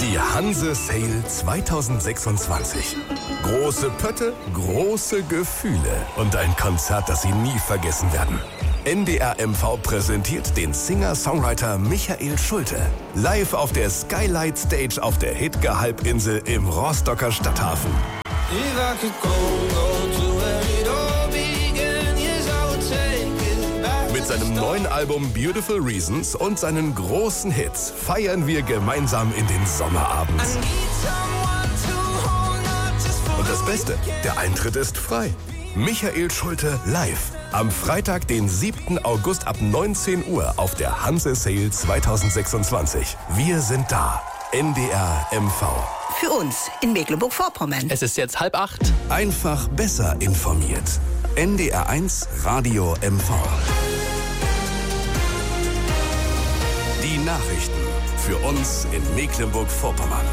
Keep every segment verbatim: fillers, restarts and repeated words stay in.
Die Hanse Sale zwanzig sechsundzwanzig. Große Pötte, große Gefühle und ein Konzert, das Sie nie vergessen werden. N D R M V präsentiert den Singer-Songwriter Michael Schulte. Live auf der Skylight Stage auf der Hidge-Halbinsel im Rostocker Stadthafen. Mit seinem neuen Album Beautiful Reasons und seinen großen Hits feiern wir gemeinsam in den Sommerabend. Und das Beste, der Eintritt ist frei. Michael Schulte live. Am Freitag, den siebten August ab neunzehn Uhr auf der Hanse Sale zwanzig sechsundzwanzig. Wir sind da. N D R M V. Für uns in Mecklenburg-Vorpommern. Es ist jetzt halb acht. Einfach besser informiert. N D R eins Radio M V. Die Nachrichten für uns in Mecklenburg-Vorpommern.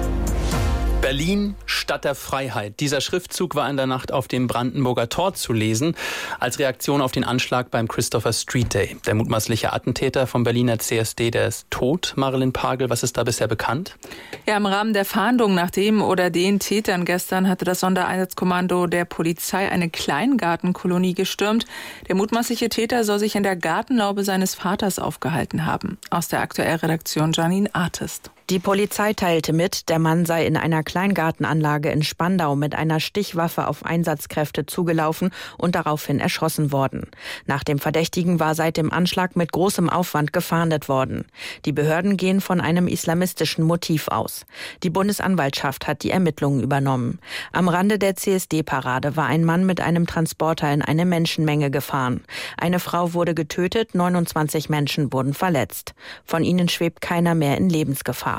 Berlin, Stadt der Freiheit. Dieser Schriftzug war in der Nacht auf dem Brandenburger Tor zu lesen, als Reaktion auf den Anschlag beim Christopher Street Day. Der mutmaßliche Attentäter vom Berliner C S D, der ist tot. Marilyn Pagel, was ist da bisher bekannt? Ja, im Rahmen der Fahndung nach dem oder den Tätern gestern hatte das Sondereinsatzkommando der Polizei eine Kleingartenkolonie gestürmt. Der mutmaßliche Täter soll sich in der Gartenlaube seines Vaters aufgehalten haben. Aus der Aktuellredaktion Janine Artist. Die Polizei teilte mit, der Mann sei in einer Kleingartenanlage in Spandau mit einer Stichwaffe auf Einsatzkräfte zugelaufen und daraufhin erschossen worden. Nach dem Verdächtigen war seit dem Anschlag mit großem Aufwand gefahndet worden. Die Behörden gehen von einem islamistischen Motiv aus. Die Bundesanwaltschaft hat die Ermittlungen übernommen. Am Rande der C S D-Parade war ein Mann mit einem Transporter in eine Menschenmenge gefahren. Eine Frau wurde getötet, neunundzwanzig Menschen wurden verletzt. Von ihnen schwebt keiner mehr in Lebensgefahr.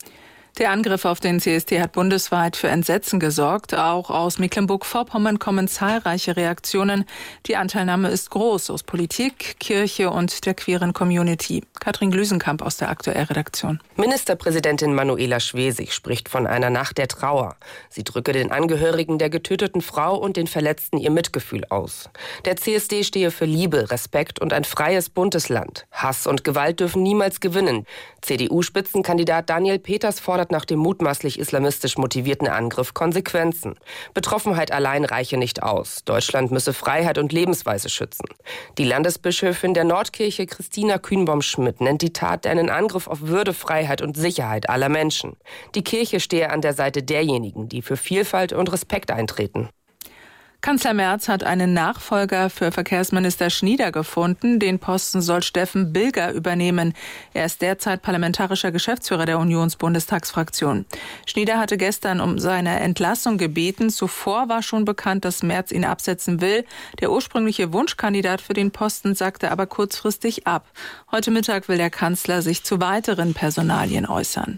Der Angriff auf den C S D hat bundesweit für Entsetzen gesorgt. Auch aus Mecklenburg-Vorpommern kommen zahlreiche Reaktionen. Die Anteilnahme ist groß aus Politik, Kirche und der queeren Community. Katrin Glüsenkamp aus der Aktuellredaktion. Ministerpräsidentin Manuela Schwesig spricht von einer Nacht der Trauer. Sie drücke den Angehörigen der getöteten Frau und den Verletzten ihr Mitgefühl aus. Der C S D stehe für Liebe, Respekt und ein freies, buntes Land. Hass und Gewalt dürfen niemals gewinnen. C D U-Spitzenkandidat Daniel Peters fordert nach dem mutmaßlich islamistisch motivierten Angriff Konsequenzen. Betroffenheit allein reiche nicht aus. Deutschland müsse Freiheit und Lebensweise schützen. Die Landesbischöfin der Nordkirche Christina Kühnbaum-Schmidt nennt die Tat einen Angriff auf Würde, Freiheit und Sicherheit aller Menschen. Die Kirche stehe an der Seite derjenigen, die für Vielfalt und Respekt eintreten. Kanzler Merz hat einen Nachfolger für Verkehrsminister Schnieder gefunden. Den Posten soll Steffen Bilger übernehmen. Er ist derzeit parlamentarischer Geschäftsführer der Unionsbundestagsfraktion. Schnieder hatte gestern um seine Entlassung gebeten. Zuvor war schon bekannt, dass Merz ihn absetzen will. Der ursprüngliche Wunschkandidat für den Posten sagte aber kurzfristig ab. Heute Mittag will der Kanzler sich zu weiteren Personalien äußern.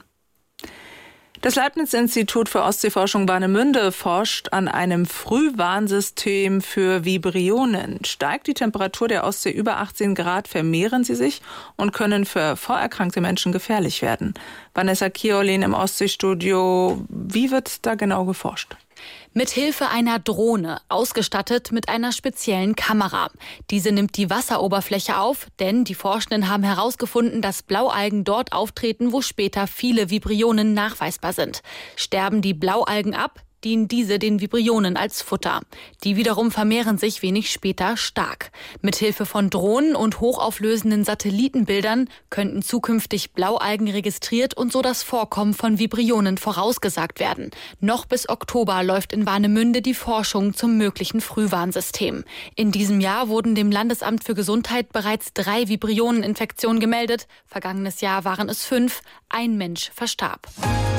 Das Leibniz-Institut für Ostseeforschung Warnemünde forscht an einem Frühwarnsystem für Vibrionen. Steigt die Temperatur der Ostsee über achtzehn Grad, vermehren sie sich und können für vorerkrankte Menschen gefährlich werden. Vanessa Kiolin im Ostseestudio. Wie wird da genau geforscht? Mit Hilfe einer Drohne, ausgestattet mit einer speziellen Kamera. Diese nimmt die Wasseroberfläche auf, denn die Forschenden haben herausgefunden, dass Blaualgen dort auftreten, wo später viele Vibrionen nachweisbar sind. Sterben die Blaualgen ab, dienen diese den Vibrionen als Futter. Die wiederum vermehren sich wenig später stark. Mithilfe von Drohnen und hochauflösenden Satellitenbildern könnten zukünftig Blaualgen registriert und so das Vorkommen von Vibrionen vorausgesagt werden. Noch bis Oktober läuft in Warnemünde die Forschung zum möglichen Frühwarnsystem. In diesem Jahr wurden dem Landesamt für Gesundheit bereits drei Vibrioneninfektionen gemeldet. Vergangenes Jahr waren es fünf. Ein Mensch verstarb.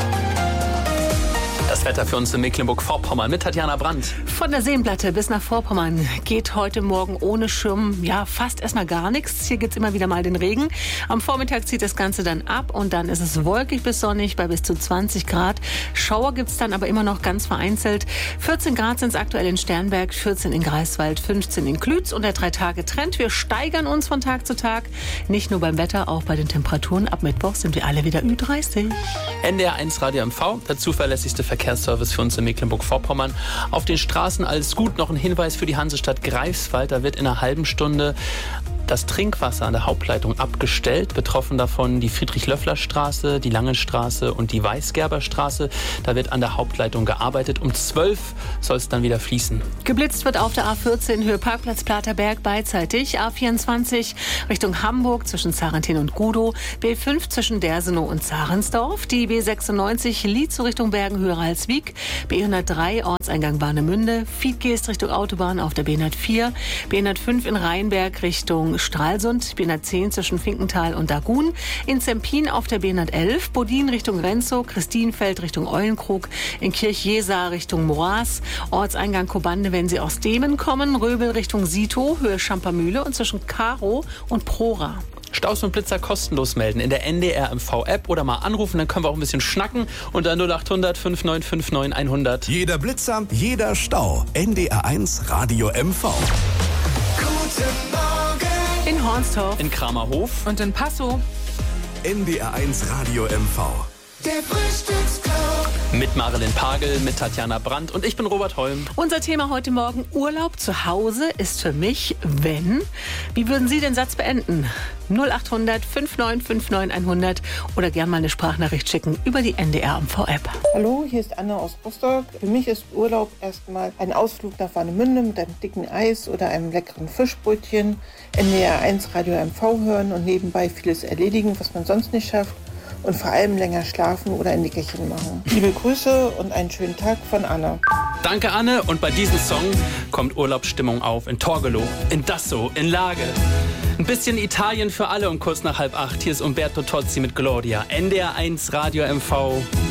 Das Wetter für uns in Mecklenburg-Vorpommern mit Tatjana Brandt. Von der Seenplatte bis nach Vorpommern geht heute Morgen ohne Schirm ja fast erstmal gar nichts. Hier gibt es immer wieder mal den Regen. Am Vormittag zieht das Ganze dann ab und dann ist es wolkig bis sonnig bei bis zu zwanzig Grad. Schauer gibt es dann aber immer noch ganz vereinzelt. vierzehn Grad sind es aktuell in Sternberg, vierzehn in Greifswald, fünfzehn in Klütz und der Drei-Tage-Trend. Wir steigern uns von Tag zu Tag. Nicht nur beim Wetter, auch bei den Temperaturen. Ab Mittwoch sind wir alle wieder Ü dreißig. N D R eins Radio M V, der zuverlässigste Verkehrsservice für uns in Mecklenburg-Vorpommern. Auf den Straßen alles gut. Noch ein Hinweis für die Hansestadt Greifswald. Da wird in einer halben Stunde das Trinkwasser an der Hauptleitung abgestellt. Betroffen davon die Friedrich-Löffler-Straße, die Langenstraße und die Weisgerberstraße. Da wird an der Hauptleitung gearbeitet. Um zwölf soll es dann wieder fließen. Geblitzt wird auf der A vierzehn Höhe Parkplatz Platerberg beidseitig. A vierundzwanzig Richtung Hamburg zwischen Zarentin und Gudow. B fünf zwischen Dersenow und Zarensdorf. Die B sechsundneunzig Lietzow Richtung Bergen-Höher-Halswig. B hundertdrei Ortseingang Warnemünde. Fiedgeest Richtung Autobahn auf der B hundertvier. B hundertfünf in Rheinberg Richtung Stralsund. B hundertzehn zwischen Finkenthal und Dagun. In Zempin auf der B hundertelf. Bodin Richtung Renzow. Christinfeld Richtung Eulenkrug. In Kirch-Jesaar Richtung Moraß. Ortseingang Kobande, wenn Sie aus Demen kommen. Röbel Richtung Sito, Höhe Schampermühle und zwischen Karo und Prora. Staus und Blitzer kostenlos melden in der N D R M V-App oder mal anrufen, dann können wir auch ein bisschen schnacken. Unter null achthundert fünf neun fünf neun hundert. Jeder Blitzer, jeder Stau. N D R eins Radio M V. Guten Morgen. In Hornstorf. In Kramerhof. Und in Passow. N D R eins Radio M V. Der Frühstücksclub. Mit Marilyn Pagel, mit Tatjana Brandt und ich bin Robert Holm. Unser Thema heute Morgen: Urlaub zu Hause ist für mich, wenn. Wie würden Sie den Satz beenden? null achthundert fünf neun fünf neun hundert oder gern mal eine Sprachnachricht schicken über die N D R M V-App. Hallo, hier ist Anne aus Rostock. Für mich ist Urlaub erstmal ein Ausflug nach Warnemünde mit einem dicken Eis oder einem leckeren Fischbrötchen, N D R eins Radio M V hören und nebenbei vieles erledigen, was man sonst nicht schafft. Und vor allem länger schlafen oder ein Nickerchen machen. Liebe Grüße und einen schönen Tag von Anna. Danke, Anne. Und bei diesem Song kommt Urlaubsstimmung auf in Torgelow, in Dassow, in Lage. Ein bisschen Italien für alle um kurz nach halb acht. Hier ist Umberto Tozzi mit Gloria. N D R eins Radio M V.